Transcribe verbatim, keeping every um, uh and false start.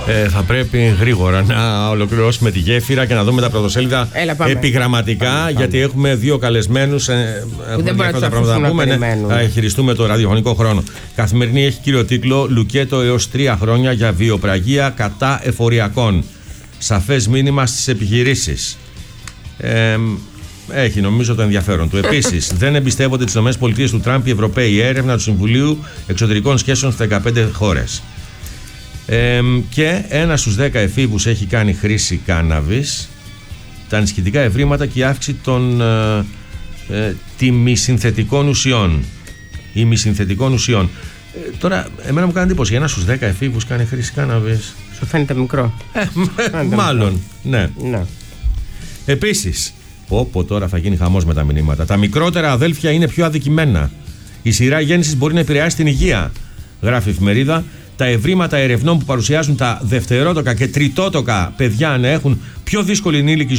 Ε, θα πρέπει γρήγορα να ολοκληρώσουμε τη γέφυρα και να δούμε τα πρωτοσέλιδα επιγραμματικά. Πάμε, πάμε, γιατί πάμε. Έχουμε δύο καλεσμένους. Ε, έχουμε διάφορα πράγματα να πούμε. Ναι, θα χειριστούμε το ραδιοφωνικό χρόνο. Καθημερινή έχει κύριο τίτλο Λουκέτο έως τρία χρόνια για βιοπραγία κατά εφοριακών. Σαφές μήνυμα στις επιχειρήσεις. Ε, Έχει νομίζω το ενδιαφέρον του. Επίσης, δεν εμπιστεύονται τις ΗΠΑ του Τραμπ οι Ευρωπαίοι. Η έρευνα του Συμβουλίου Εξωτερικών Σχέσεων στις δεκαπέντε χώρες. Ε, και ένα στους δέκα εφήβους έχει κάνει χρήση κάναβης. Τα ανησυχητικά ευρήματα και η αύξηση των ε, ε, τιμισυνθετικών ουσιών. Ημισυνθετικών ουσιών. Ε, τώρα, εμένα μου κάνει εντύπωση. Ένα στους δέκα εφήβους κάνει χρήση κάναβης. Σου φαίνεται μικρό. Ε, μάλλον, ναι. ναι. Επίσης, Πω, τώρα θα γίνει χαμός με τα μηνύματα. Τα μικρότερα αδέλφια είναι πιο αδικημένα. Η σειρά γέννησης μπορεί να επηρεάσει την υγεία, γράφει η εφημερίδα. Τα ευρήματα ερευνών που παρουσιάζουν τα δευτερότοκα και τριτότοκα παιδιά να έχουν πιο δύσκολη ενήλικη